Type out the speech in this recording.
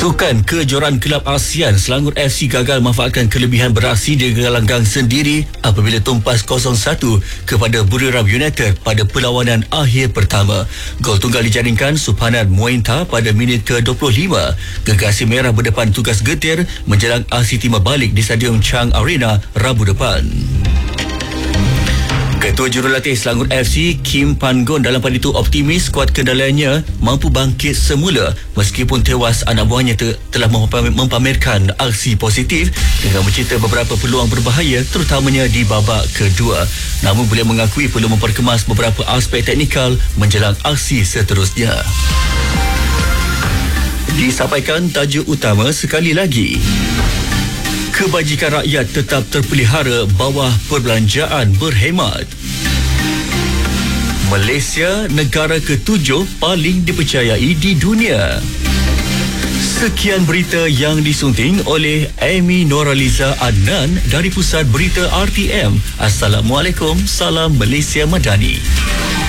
Sukan kejuaraan kelab ASEAN, Selangor FC gagal memanfaatkan kelebihan beraksi di gelanggang sendiri apabila tumpas 0-1 kepada Buriram United pada perlawanan akhir pertama. Gol tunggal dijaringkan Subhanan Muenta pada minit ke-25. Gergasi merah berdepan tugas getir menjelang aksi timur balik di Stadium Chang Arena Rabu depan. Ketua Jurulatih Selangor FC Kim Pan-gon dalam pada itu optimis skuad kendaliannya mampu bangkit semula meskipun tewas anak buahnya telah mempamerkan aksi positif dengan mencipta beberapa peluang berbahaya terutamanya di babak kedua. Namun beliau mengakui perlu memperkemas beberapa aspek teknikal menjelang aksi seterusnya. Disampaikan tajuk utama sekali lagi. Kebajikan rakyat tetap terpelihara bawah perbelanjaan berhemat. Malaysia negara ke-7 paling dipercayai di dunia. Sekian berita yang disunting oleh Amy Noraliza Adnan dari Pusat Berita RTM. Assalamualaikum, salam Malaysia Madani.